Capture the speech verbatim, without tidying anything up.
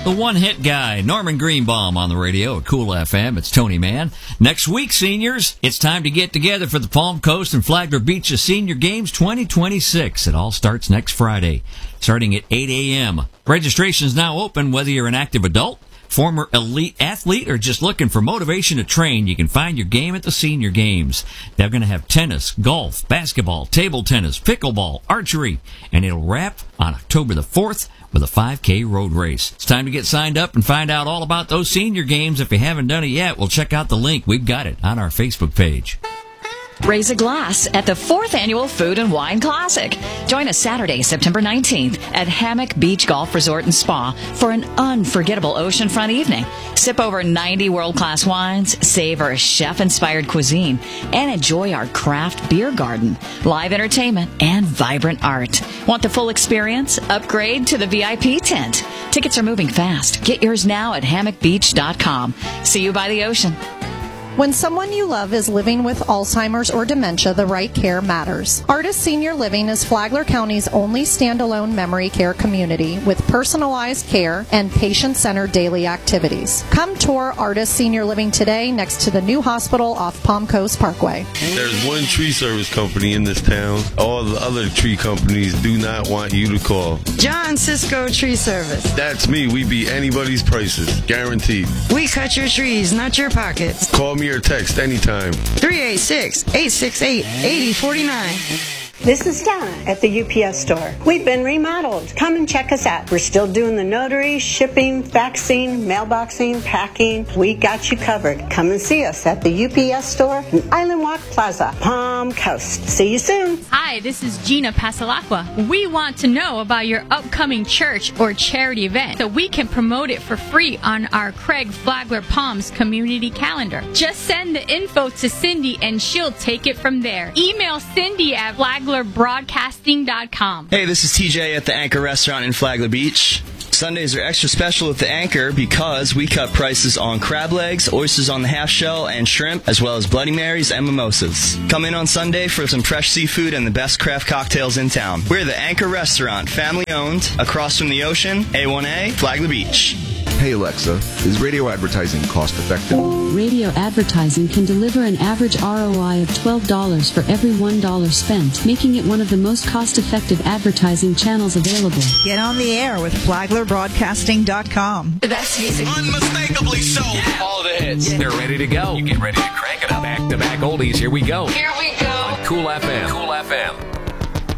The one-hit guy, Norman Greenbaum, on the radio at Cool F M. It's Tony Mann. Next week, seniors, it's time to get together for the Palm Coast and Flagler Beach Senior Games twenty twenty-six. It all starts next Friday, starting at eight a.m. Registration is now open, whether you're an active adult, former elite athlete, or just looking for motivation to train. You can find your game at the Senior Games. They're going to have tennis, golf, basketball, table tennis, pickleball, archery, and it'll wrap on October the fourth with a five K road race. It's time to get signed up and find out all about those Senior Games. If you haven't done it yet, well, check out the link. We've got it on our Facebook page. Raise a glass at the fourth Annual Food and Wine Classic. Join us Saturday, September nineteenth at Hammock Beach Golf Resort and Spa for an unforgettable oceanfront evening. Sip over ninety world-class wines, savor chef-inspired cuisine, and enjoy our craft beer garden, live entertainment, and vibrant art. Want the full experience? Upgrade to the V I P tent. Tickets are moving fast. Get yours now at hammock beach dot com. See you by the ocean. When someone you love is living with Alzheimer's or dementia, the right care matters. Artis Senior Living is Flagler County's only standalone memory care community with personalized care and patient-centered daily activities. Come tour Artis Senior Living today next to the new hospital off Palm Coast Parkway. There's one tree service company in this town. All the other tree companies do not want you to call. John Cisco Tree Service. That's me. We beat anybody's prices. Guaranteed. We cut your trees, not your pockets. Call me or text anytime. three eight six, eight six eight, eight zero four nine. This is Donna at the U P S store. We've been remodeled. Come and check us out. We're still doing the notary, shipping, faxing, mailboxing, packing. We got you covered. Come and see us at the U P S store in Island Walk Plaza, Palm Coast. See you soon. Hi, this is Gina Pasalacqua. We want to know about your upcoming church or charity event so we can promote it for free on our Craig Flagler Palms community calendar. Just send the info to Cindy and she'll take it from there. Email Cindy at flagler broadcasting dot com. Hey, this is T J at the Anchor Restaurant in Flagler Beach. Sundays are extra special at the Anchor because we cut prices on crab legs, oysters on the half shell, and shrimp, as well as Bloody Marys and mimosas. Come in on Sunday for some fresh seafood and the best craft cocktails in town. We're the Anchor Restaurant, family-owned, across from the ocean, A one A, Flagler Beach. Hey Alexa, is radio advertising cost effective? Radio advertising can deliver an average R O I of twelve dollars for every one dollar spent, making it one of the most cost-effective advertising channels available. Get on the air with flagler broadcasting dot com. The best music. Unmistakably so. Yeah. All the hits. Yeah. They're ready to go. You get ready to crank it up. Back-to-back oldies. Here we go. Here we go. On Cool F M. Cool F M.